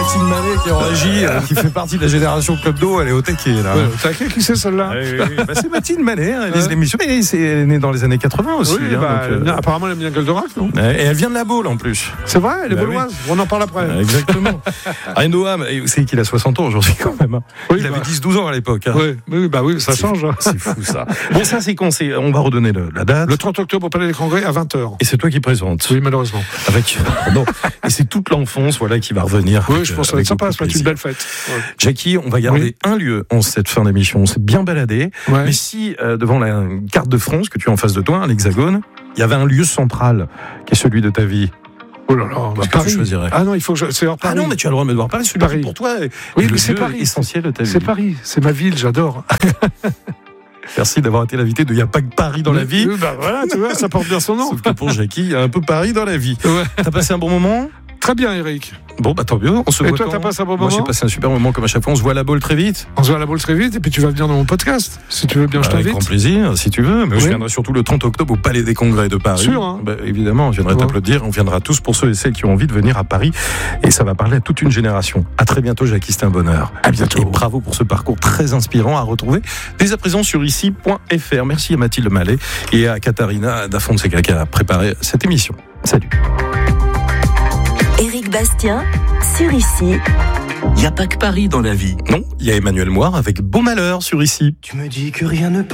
Mathilde Mallet qui est en régie, qui fait partie de la génération Club d'eau, elle est au taquet là. Ouais, au taquet, qui c'est celle-là? Oui. C'est Mathilde Mallet, elle réalise l'émission, mais elle est née dans les années 80 aussi. Oui, apparemment elle aime bien Goldorak, non? Et elle vient de la Baule en plus. C'est vrai, elle est bauloise, on en parle après. Exactement. Noam, c'est qu'il a 60 ans aujourd'hui quand même. Oui, il avait 10-12 ans à l'époque. Oui, ça change. C'est fou ça. Bon, ça c'est con, on va redonner la date. Le 30 octobre au Palais des Congrès à 20h. Et c'est toi qui présentes. Oui, malheureusement. Et c'est toute l'enfance qui va revenir. Oui, je pense que ça va être sympa, ça va être une belle fête. Ouais. Jackie, on va garder un lieu en cette fin d'émission. On s'est bien baladé. Ouais. Mais si, devant la carte de France que tu as en face de toi, l'Hexagone, il y avait un lieu central qui est celui de ta vie. Oh là là, Paris. Tu choisirais. Ah non, il faut que c'est hors Paris. Ah non, mais tu as le droit de me devoir parler. Celui Paris. Pour toi, oui, mais c'est Paris. Essentiel de ta vie. C'est Paris, c'est ma ville, j'adore. Merci d'avoir été l'invité de Il n'y a pas que Paris dans la vie. Voilà, tu vois, ça porte bien son nom. Sauf que pour Jackie, il y a un peu Paris dans la vie. Ouais. T'as passé un bon moment? Très bien, Eric. Bon, tant mieux. On se voit. Et toi, t'as passé un bon moment? Moi, j'ai passé un super moment comme à chaque fois. On se voit à la Baule très vite. On se voit à la Baule très vite et puis tu vas venir dans mon podcast. Si tu veux bien, je t'invite. Avec grand plaisir, si tu veux. Mais je viendrai surtout le 30 octobre au Palais des Congrès de Paris. Sûr, hein? Évidemment, je viendrai t'applaudir. On viendra tous pour ceux et celles qui ont envie de venir à Paris. Et ça va parler à toute une génération. À très bientôt, Jackie, c'était un bonheur. À bientôt. Et bravo pour ce parcours très inspirant à retrouver dès à présent sur ici.fr. Merci à Mathilde Mallet et à Katharina da Fonseca qui a préparé cette émission. Salut. Éric Bastien, sur Ici. Il n'y a pas que Paris dans la vie. Non, il y a Emmanuel Moire avec Beau Malheur sur Ici. Tu me dis que rien ne passe.